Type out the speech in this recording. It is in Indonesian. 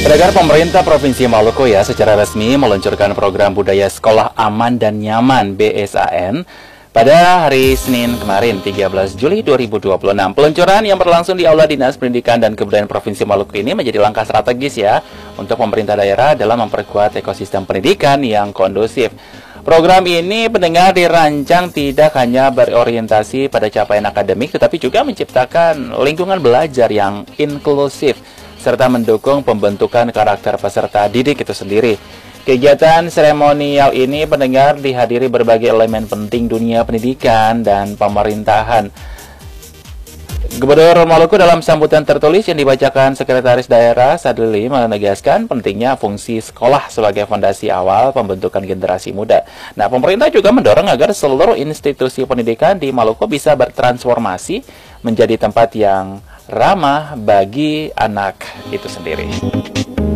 Pendengar, pemerintah Provinsi Maluku secara resmi meluncurkan program Budaya Sekolah Aman dan Nyaman (BSAN) pada hari Senin kemarin, 13 Juli 2026. Peluncuran yang berlangsung di Aula Dinas Pendidikan dan Kebudayaan Provinsi Maluku ini menjadi langkah strategis untuk pemerintah daerah dalam memperkuat ekosistem pendidikan yang kondusif. Program ini, pendengar, dirancang tidak hanya berorientasi pada capaian akademik, tetapi juga menciptakan lingkungan belajar yang inklusif, serta mendukung pembentukan karakter peserta didik itu sendiri. Kegiatan seremonial ini, pendengar, dihadiri berbagai elemen penting dunia pendidikan dan pemerintahan. Gubernur Maluku dalam sambutan tertulis yang dibacakan Sekretaris Daerah Sadili menegaskan pentingnya fungsi sekolah sebagai fondasi awal pembentukan generasi muda. Nah, pemerintah juga mendorong agar seluruh institusi pendidikan di Maluku bisa bertransformasi menjadi tempat yang ramah bagi anak itu sendiri.